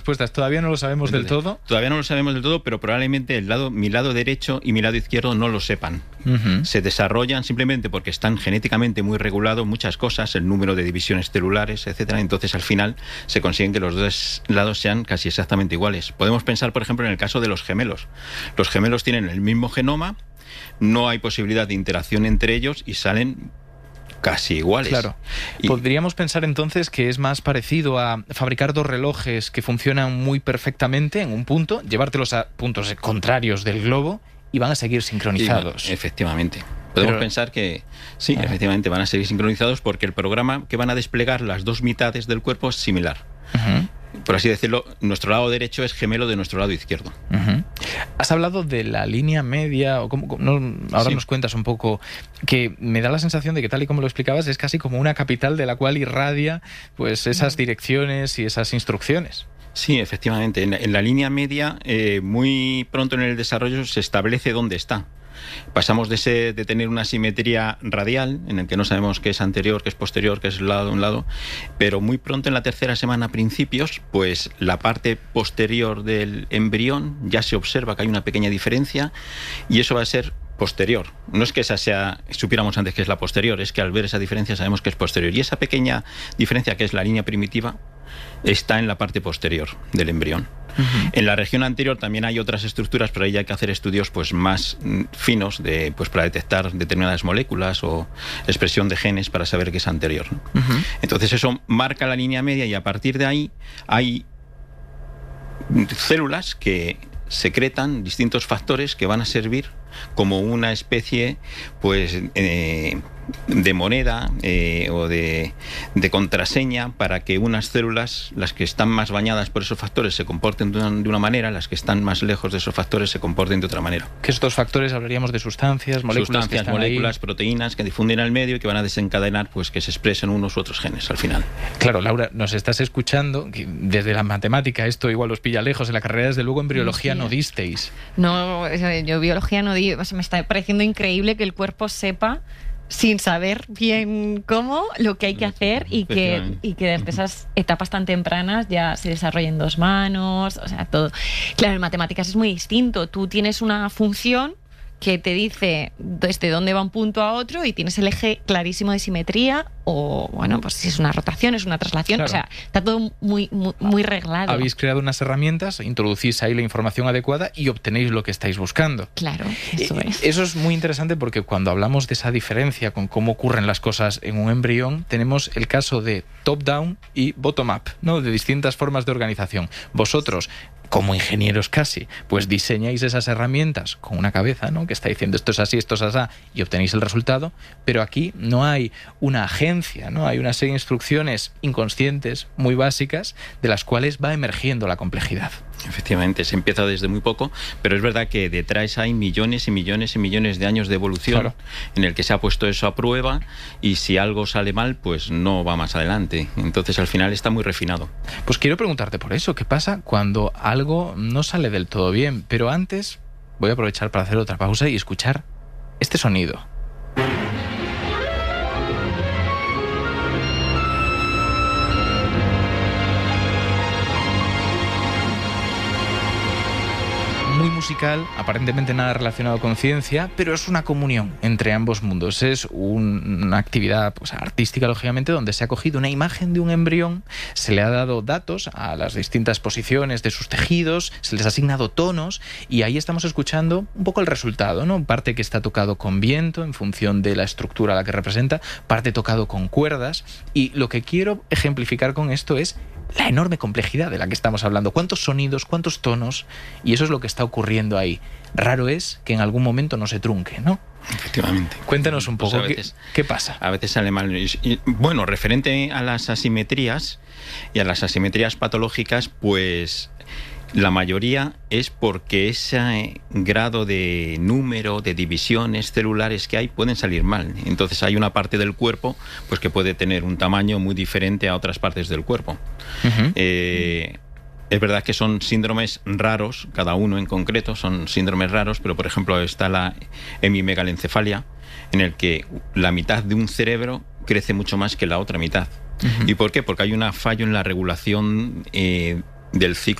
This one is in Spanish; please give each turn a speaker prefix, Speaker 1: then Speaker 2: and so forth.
Speaker 1: respuestas. Todavía no lo sabemos del todo.
Speaker 2: Todavía no lo sabemos del todo, pero probablemente mi lado derecho y mi lado izquierdo no lo sepan. Se desarrollan simplemente porque están genéticamente muy regulados muchas cosas, el número de divisiones celulares, etcétera. Entonces, al final, se consiguen que los dos lados sean casi exactamente iguales. Podemos pensar, por ejemplo, en el caso de los gemelos. Los gemelos tienen el mismo genoma, no hay posibilidad de interacción entre ellos y salen casi iguales.
Speaker 1: Claro. Podríamos pensar entonces que es más parecido a fabricar dos relojes que funcionan muy perfectamente en un punto, llevártelos a puntos contrarios del globo y van a seguir sincronizados.
Speaker 2: Efectivamente. Podemos pensar que sí, efectivamente van a seguir sincronizados porque el programa que van a desplegar las dos mitades del cuerpo es similar. Por así decirlo, nuestro lado derecho es gemelo de nuestro lado izquierdo.
Speaker 1: Has hablado de la línea media, ahora nos cuentas un poco, que me da la sensación de que, tal y como lo explicabas, es casi como una capital de la cual irradia pues esas direcciones y esas instrucciones.
Speaker 2: Sí, efectivamente. En la línea media, muy pronto en el desarrollo se establece dónde está. Pasamos de tener una simetría radial, en el que no sabemos qué es anterior, qué es posterior, qué es un lado, pero muy pronto en la tercera semana a principios, pues la parte posterior del embrión ya se observa que hay una pequeña diferencia y eso va a ser posterior. No es que esa supiéramos antes que es la posterior, es que al ver esa diferencia sabemos que es posterior. Y esa pequeña diferencia, que es la línea primitiva, está en la parte posterior del embrión. En la región anterior también hay otras estructuras, pero ahí hay que hacer estudios pues más finos para detectar determinadas moléculas o expresión de genes para saber que es anterior, ¿no? Entonces eso marca la línea media y a partir de ahí hay células que secretan distintos factores que van a servir como una especie de moneda o de contraseña para que unas células, las que están más bañadas por esos factores, se comporten de una manera, las que están más lejos de esos factores se comporten de otra manera.
Speaker 1: Que estos factores hablaríamos de sustancias, moléculas,
Speaker 2: proteínas que difunden al medio y que van a desencadenar pues que se expresen unos u otros genes al final.
Speaker 1: Claro, Laura, nos estás escuchando, que desde la matemática esto igual os pilla lejos, en la carrera desde luego en biología no disteis.
Speaker 3: No, yo biología no di, me está pareciendo increíble que el cuerpo sepa, sin saber bien cómo, lo que hay que hacer y que desde esas etapas tan tempranas ya se desarrollen dos manos, o sea, todo. Claro, en matemáticas es muy distinto. Tú tienes una función que te dice desde dónde va un punto a otro y tienes el eje clarísimo de simetría o, bueno, pues si es una rotación, es una traslación, claro. O sea, está todo muy reglado.
Speaker 1: Habéis creado unas herramientas, introducís ahí la información adecuada y obtenéis lo que estáis buscando.
Speaker 3: Claro, eso es.
Speaker 1: Eso es muy interesante porque cuando hablamos de esa diferencia con cómo ocurren las cosas en un embrión, tenemos el caso de top-down y bottom-up, ¿no? De distintas formas de organización. Vosotros, como ingenieros casi, pues diseñáis esas herramientas con una cabeza, ¿no? Que está diciendo esto es así, esto es así, y obtenéis el resultado, pero aquí no hay una agencia, ¿no? Hay una serie de instrucciones inconscientes, muy básicas, de las cuales va emergiendo la complejidad.
Speaker 2: Efectivamente, se empieza desde muy poco, pero es verdad que detrás hay millones y millones y millones de años de evolución, claro, en el que se ha puesto eso a prueba y si algo sale mal, pues no va más adelante. Entonces al final está muy refinado.
Speaker 1: Pues quiero preguntarte por eso, ¿qué pasa cuando algo no sale del todo bien? Pero antes voy a aprovechar para hacer otra pausa y escuchar este sonido. Muy musical, aparentemente nada relacionado con ciencia, pero es una comunión entre ambos mundos. Es una actividad artística, lógicamente, donde se ha cogido una imagen de un embrión, se le ha dado datos a las distintas posiciones de sus tejidos, se les ha asignado tonos y ahí estamos escuchando un poco el resultado, ¿no? Parte que está tocado con viento en función de la estructura a la que representa, parte tocado con cuerdas, y lo que quiero ejemplificar con esto es la enorme complejidad de la que estamos hablando. ¿Cuántos sonidos, cuántos tonos? Y eso es lo que está ocurriendo ahí. Raro es que en algún momento no se trunque, ¿no?
Speaker 2: Efectivamente.
Speaker 1: Cuéntanos un poco, ¿qué pasa?
Speaker 2: A veces sale mal. Bueno, referente a las asimetrías y a las asimetrías patológicas, pues la mayoría es porque ese grado de número de divisiones celulares que hay pueden salir mal. Entonces hay una parte del cuerpo pues que puede tener un tamaño muy diferente a otras partes del cuerpo. Es verdad que son síndromes raros, cada uno en concreto son síndromes raros, pero por ejemplo está la hemimegalencefalia, en el que la mitad de un cerebro crece mucho más que la otra mitad. ¿Y por qué? Porque hay un fallo en la regulación del ciclo